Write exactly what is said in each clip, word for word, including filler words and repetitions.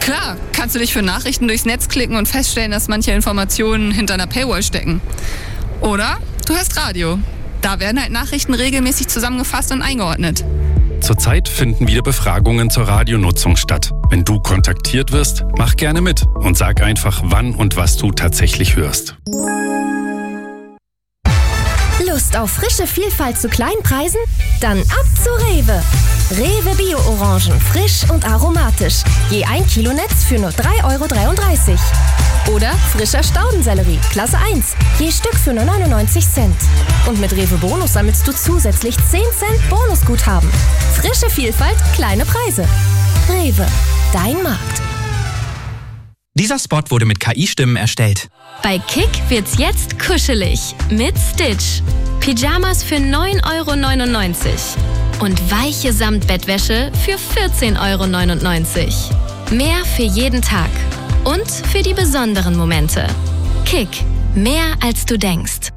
Klar, kannst du dich für Nachrichten durchs Netz klicken und feststellen, dass manche Informationen hinter einer Paywall stecken. Oder du hörst Radio. Da werden halt Nachrichten regelmäßig zusammengefasst und eingeordnet. Zurzeit finden wieder Befragungen zur Radionutzung statt. Wenn du kontaktiert wirst, mach gerne mit und sag einfach, wann und was du tatsächlich hörst. Lust auf frische Vielfalt zu kleinen Preisen? Dann ab zu Rewe. Rewe Bio-Orangen, frisch und aromatisch. Je ein Kilo Netz für nur drei Euro dreiunddreißig. Oder frischer Staudensellerie, Klasse eins, je Stück für nur neunundneunzig Cent. Und mit Rewe Bonus sammelst du zusätzlich zehn Cent Bonusguthaben. Frische Vielfalt, kleine Preise. Rewe, dein Markt. Dieser Spot wurde mit K I-Stimmen erstellt. Bei Kick wird's jetzt kuschelig mit Stitch. Pyjamas für neun Euro neunundneunzig und weiche Samtbettwäsche für vierzehn Euro neunundneunzig. Mehr für jeden Tag und für die besonderen Momente. Kick, mehr als du denkst.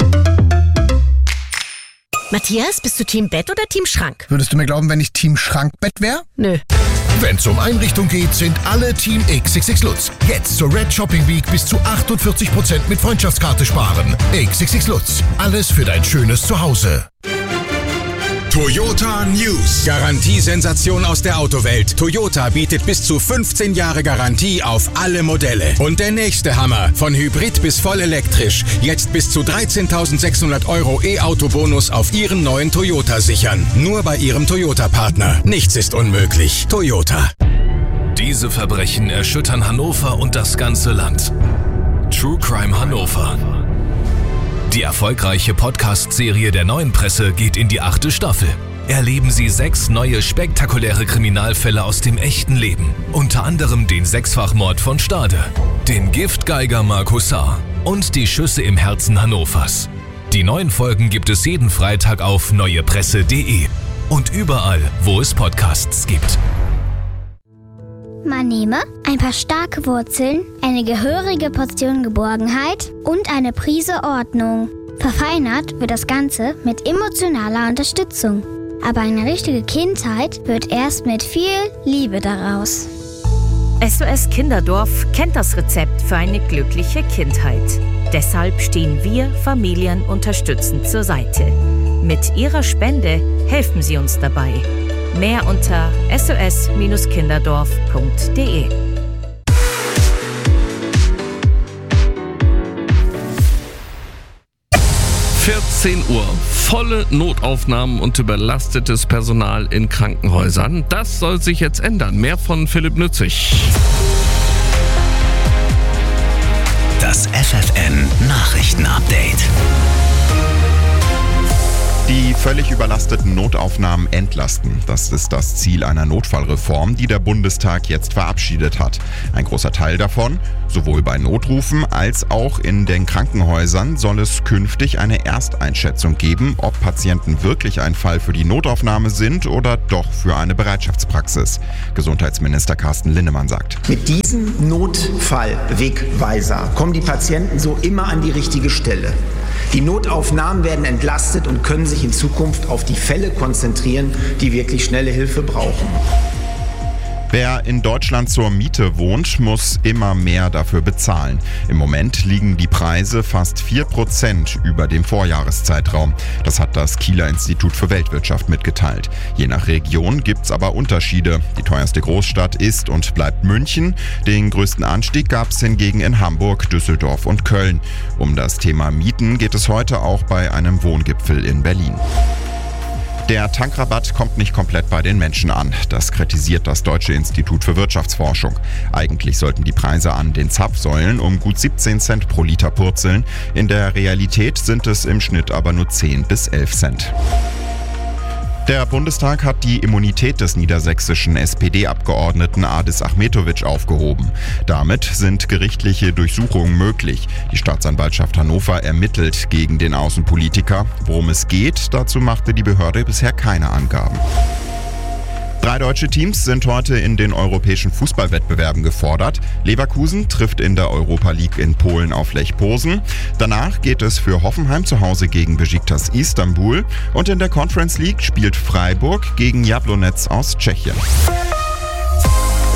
Matthias, bist du Team Bett oder Team Schrank? Würdest du mir glauben, wenn ich Team Schrankbett wäre? Nö. Wenn's um Einrichtung geht, sind alle Team X X X Lutz. Jetzt zur Red Shopping Week bis zu achtundvierzig Prozent mit Freundschaftskarte sparen. X X X Lutz. Alles für dein schönes Zuhause. Toyota News. Garantiesensation aus der Autowelt. Toyota bietet bis zu fünfzehn Jahre Garantie auf alle Modelle. Und der nächste Hammer. Von Hybrid bis voll elektrisch. Jetzt bis zu dreizehntausendsechshundert Euro E-Auto-Bonus auf Ihren neuen Toyota sichern. Nur bei Ihrem Toyota-Partner. Nichts ist unmöglich. Toyota. Diese Verbrechen erschüttern Hannover und das ganze Land. True Crime Hannover. Die erfolgreiche Podcast-Serie der Neuen Presse geht in die achte Staffel. Erleben Sie sechs neue spektakuläre Kriminalfälle aus dem echten Leben. Unter anderem den Sechsfachmord von Stade, den Giftgeiger Markus Saar und die Schüsse im Herzen Hannovers. Die neuen Folgen gibt es jeden Freitag auf neuepresse punkt de und überall, wo es Podcasts gibt. Man nehme ein paar starke Wurzeln, eine gehörige Portion Geborgenheit und eine Prise Ordnung. Verfeinert wird das Ganze mit emotionaler Unterstützung. Aber eine richtige Kindheit wird erst mit viel Liebe daraus. S O S Kinderdorf kennt das Rezept für eine glückliche Kindheit. Deshalb stehen wir Familien unterstützend zur Seite. Mit Ihrer Spende helfen Sie uns dabei. Mehr unter s o s kinderdorf punkt de. vierzehn Uhr. Volle Notaufnahmen und überlastetes Personal in Krankenhäusern. Das soll sich jetzt ändern. Mehr von Philipp Nützig. Das F F N Nachrichtenupdate. Die völlig überlasteten Notaufnahmen entlasten. Das ist das Ziel einer Notfallreform, die der Bundestag jetzt verabschiedet hat. Ein großer Teil davon, sowohl bei Notrufen als auch in den Krankenhäusern, soll es künftig eine Ersteinschätzung geben, ob Patienten wirklich ein Fall für die Notaufnahme sind oder doch für eine Bereitschaftspraxis. Gesundheitsminister Carsten Linnemann sagt: Mit diesem Notfallwegweiser kommen die Patienten so immer an die richtige Stelle. Die Notaufnahmen werden entlastet und können sich in Zukunft auf die Fälle konzentrieren, die wirklich schnelle Hilfe brauchen. Wer in Deutschland zur Miete wohnt, muss immer mehr dafür bezahlen. Im Moment liegen die Preise fast vier Prozent über dem Vorjahreszeitraum. Das hat das Kieler Institut für Weltwirtschaft mitgeteilt. Je nach Region gibt es aber Unterschiede. Die teuerste Großstadt ist und bleibt München. Den größten Anstieg gab es hingegen in Hamburg, Düsseldorf und Köln. Um das Thema Mieten geht es heute auch bei einem Wohngipfel in Berlin. Der Tankrabatt kommt nicht komplett bei den Menschen an. Das kritisiert das Deutsche Institut für Wirtschaftsforschung. Eigentlich sollten die Preise an den Zapfsäulen um gut siebzehn Cent pro Liter purzeln. In der Realität sind es im Schnitt aber nur zehn bis elf Cent. Der Bundestag hat die Immunität des niedersächsischen S P D-Abgeordneten Adis Achmetović aufgehoben. Damit sind gerichtliche Durchsuchungen möglich. Die Staatsanwaltschaft Hannover ermittelt gegen den Außenpolitiker. Worum es geht, dazu machte die Behörde bisher keine Angaben. Drei deutsche Teams sind heute in den europäischen Fußballwettbewerben gefordert. Leverkusen trifft in der Europa League in Polen auf Lech Posen. Danach geht es für Hoffenheim zu Hause gegen Besiktas Istanbul. Und in der Conference League spielt Freiburg gegen Jablonec aus Tschechien.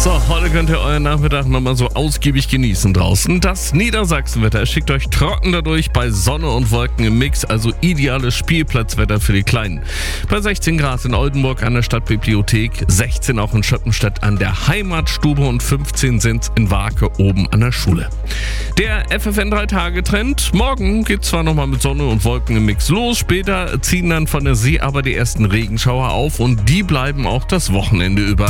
So, heute könnt ihr euren Nachmittag nochmal so ausgiebig genießen draußen. Das Niedersachsenwetter schickt euch trocken dadurch bei Sonne und Wolken im Mix, also ideales Spielplatzwetter für die Kleinen. Bei sechzehn Grad in Oldenburg an der Stadtbibliothek, sechzehn auch in Schöppenstedt an der Heimatstube und fünfzehn sind in Warke oben an der Schule. Der F F N drei Tage Trend. Morgen geht zwar nochmal mit Sonne und Wolken im Mix los, später ziehen dann von der See aber die ersten Regenschauer auf und die bleiben auch das Wochenende über.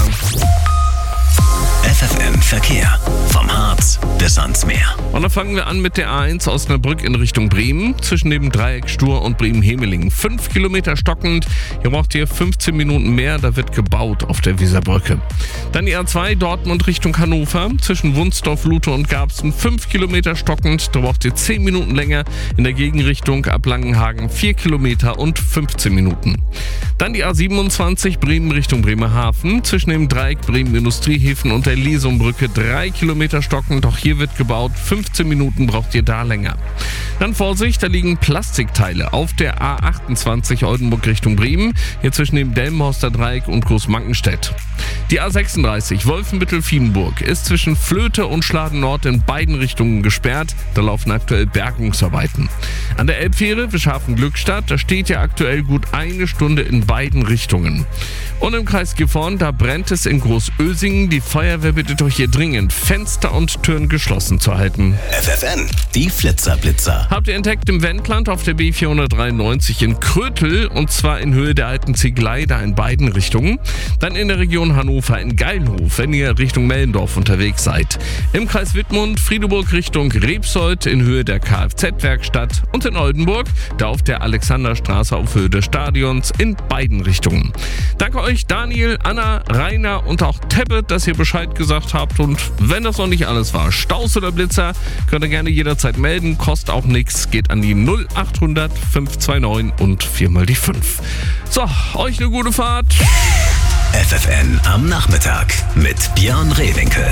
F F N Verkehr. Vom Harz bis ans Meer. Und da fangen wir an mit der A eins Osnabrück in Richtung Bremen. Zwischen dem Dreieck Stur und Bremen-Hemelingen. Fünf Kilometer stockend. Hier braucht ihr fünfzehn Minuten mehr. Da wird gebaut auf der Weserbrücke. Dann die A zwei Dortmund Richtung Hannover. Zwischen Wunsdorf, Lute und Garbsen. Fünf Kilometer stockend. Da braucht ihr zehn Minuten länger. In der Gegenrichtung ab Langenhagen vier Kilometer und fünfzehn Minuten. Dann die A siebenundzwanzig Bremen Richtung Bremerhaven. Zwischen dem Dreieck Bremen Industriehäfen und der Lesumbrücke drei Kilometer stockend, doch hier wird gebaut, fünfzehn Minuten braucht ihr da länger. Dann Vorsicht, da liegen Plastikteile auf der A achtundzwanzig Oldenburg Richtung Bremen, hier zwischen dem Delmenhorster Dreieck und Großmankenstedt. Die A sechsunddreißig Wolfenbüttel-Fiedenburg ist zwischen Flöte und Schladen Nord in beiden Richtungen gesperrt, da laufen aktuell Bergungsarbeiten. An der Elbfähre Wischhafen-Glückstadt, da steht ja aktuell gut eine Stunde in beiden Richtungen. Und im Kreis Gifhorn, da brennt es in Großösingen, die Feuerwehr bittet euch hier dringend, Fenster und Türen geschlossen zu halten. F F N, die Flitzerblitzer. Habt ihr entdeckt im Wendland auf der B vierhundertdreiundneunzig in Krötel und zwar in Höhe der alten Ziegelei, da in beiden Richtungen. Dann in der Region Hannover in Geilhof, wenn ihr Richtung Mellendorf unterwegs seid. Im Kreis Wittmund, Friedeburg Richtung Rebsold in Höhe der Kfz-Werkstatt und in Oldenburg, da auf der Alexanderstraße auf Höhe des Stadions in beiden Richtungen. Danke euch Daniel, Anna, Rainer und auch Tebbe, dass ihr Bescheid gesagt habt und wenn das noch nicht alles war, Staus oder Blitzer, könnt ihr gerne jederzeit melden, kostet auch nichts, geht an die null achthundert fünf zwei neun und viermal die fünf. So, euch eine gute Fahrt. F F N am Nachmittag mit Björn Rehwinkel.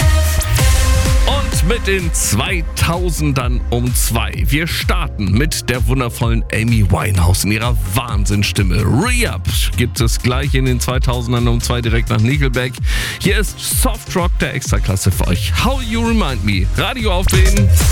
Und mit den zweitausendern um zwei. Wir starten mit der wundervollen Amy Winehouse in ihrer Wahnsinnsstimme. Re-Up gibt es gleich in den zweitausendern um zwei direkt nach Nickelback. Hier ist Soft Rock der Extraklasse für euch. How You Remind Me. Radio aufdrehen.